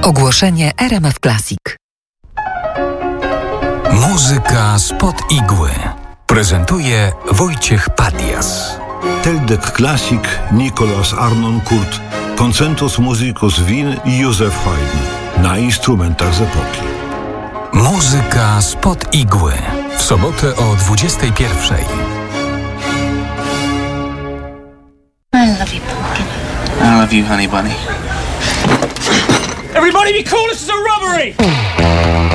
Ogłoszenie RMF Classic. Muzyka spod igły. Prezentuje Wojciech Padias. Teldec Classic, Nicolas Arnon Kurt, Concentus Musicus Wien i Józef Haydn na instrumentach z epoki. Muzyka spod igły. W sobotę o 21:00. I love you, pumpkin. I love you, honey bunny. Everybody be cool, this is a robbery!